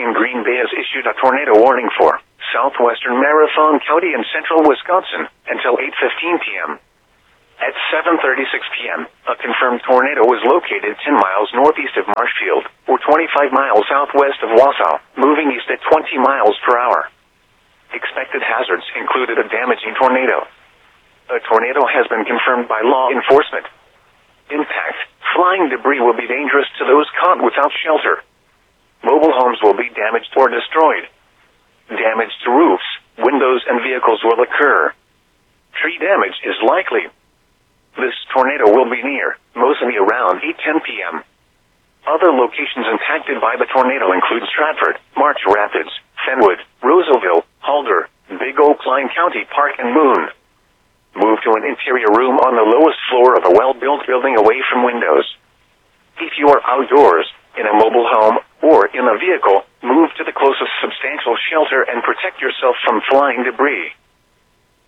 in Green Bay has issued a tornado warning for southwestern Marathon County and central Wisconsin until 8:15 p.m. At 7:36 p.m., a confirmed tornado was located 10 miles northeast of Marshfield, or 25 miles southwest of Wausau, moving east at 20 miles per hour. Expected hazards included a damaging tornado. A tornado has been confirmed by law enforcement. Impact: flying debris will be dangerous to those caught without shelter. Mobile homes will be damaged or destroyed. Damage to roofs, windows, and vehicles will occur. Tree damage is likely. This tornado will be near, mostly around 8:10 p.m. Other locations impacted by the tornado include Stratford, March Rapids, Fenwood, Rooseville, Halder, Big Oak, Line County Park, and Moon. Move to an interior room on the lowest floor of a well-built building away from windows. If you are outdoors, in a mobile home, or in a vehicle, move to the closest substantial shelter and protect yourself from flying debris.